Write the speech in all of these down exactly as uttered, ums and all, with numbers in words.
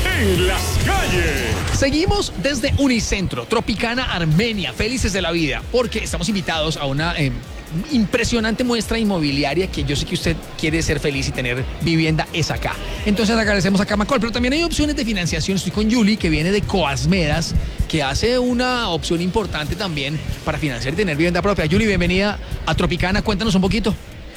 en las calles. Seguimos desde Unicentro, Tropicana, Armenia, felices de la vida, porque estamos invitados a una eh, impresionante muestra inmobiliaria que yo sé que usted quiere ser feliz y tener vivienda, es acá. Entonces agradecemos a Camacol, pero también hay opciones de financiación. Estoy con Yuli, que viene de Coasmedas, que hace una opción importante también para financiar y tener vivienda propia. Yuli, bienvenida a Tropicana, cuéntanos un poquito.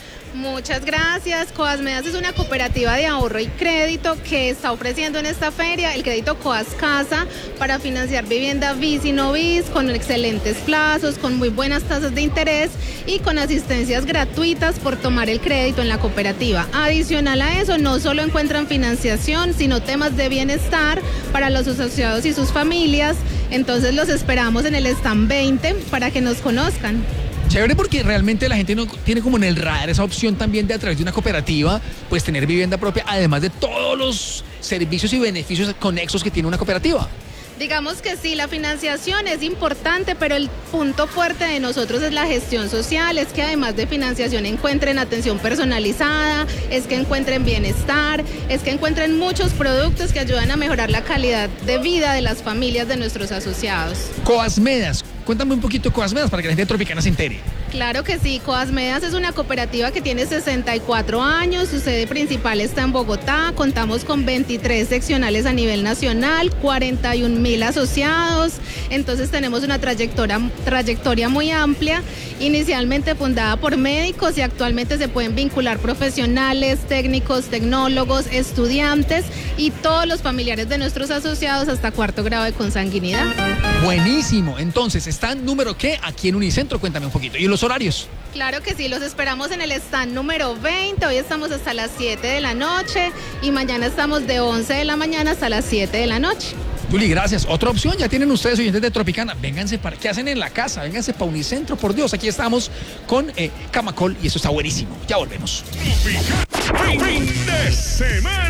Muchas gracias. Coasmedas es una cooperativa de ahorro y crédito que está ofreciendo en esta feria el crédito Coas Casa para financiar vivienda bis y no bis con excelentes plazos, con muy buenas tasas de interés y con asistencias gratuitas por tomar el crédito en la cooperativa. Adicional a eso, no solo encuentran financiación, sino temas de bienestar para los asociados y sus familias. Entonces los esperamos en el stand veinte para que nos conozcan. Chévere, porque realmente la gente no tiene como en el radar esa opción también de, a través de una cooperativa, pues tener vivienda propia, además de todos los servicios y beneficios conexos que tiene una cooperativa. Digamos que sí, la financiación es importante, pero el punto fuerte de nosotros es la gestión social, es que además de financiación encuentren atención personalizada, es que encuentren bienestar, es que encuentren muchos productos que ayudan a mejorar la calidad de vida de las familias de nuestros asociados. Coasmedas, cuéntame un poquito de Coasmedas para que la gente de Tropicana se entere. Claro que sí, Coasmedas es una cooperativa que tiene sesenta y cuatro años, su sede principal está en Bogotá, contamos con veintitrés seccionales a nivel nacional, cuarenta y un mil asociados, entonces tenemos una trayectoria, trayectoria muy amplia, inicialmente fundada por médicos y actualmente se pueden vincular profesionales, técnicos, tecnólogos, estudiantes y todos los familiares de nuestros asociados hasta cuarto grado de consanguinidad. Buenísimo, entonces, ¿stand número qué? Aquí en Unicentro, cuéntame un poquito. ¿Y los horarios? Claro que sí, los esperamos en el stand número veinte, hoy estamos hasta las siete de la noche y mañana estamos de once de la mañana hasta las siete de la noche. Yuli, gracias. Otra opción, ya tienen ustedes oyentes de Tropicana. Vénganse para, ¿qué hacen en la casa? Vénganse para Unicentro, por Dios. Aquí estamos con eh, Camacol y eso está buenísimo. Ya volvemos. Fin de semana.